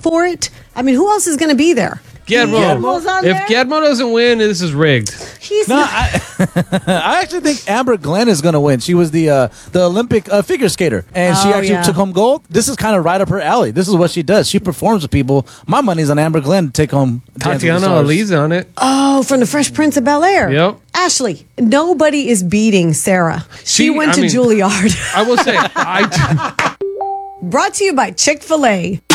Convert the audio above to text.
for it. I mean, who else is going to be there? Guillermo's on If there? Guillermo doesn't win, this is rigged. He's No, not. I actually think Amber Glenn is going to win. She was the Olympic figure skater, and she actually took home gold. This is kind of right up her alley. This is what she does. She performs with people. My money's on Amber Glenn to take home Dance with the Tatiana Stars. Ali's on it. Oh, from the Fresh Prince of Bel-Air. Yep. Ashley, nobody is beating Sarah. She went to Juilliard. I will say, Brought to you by Chick-fil-A.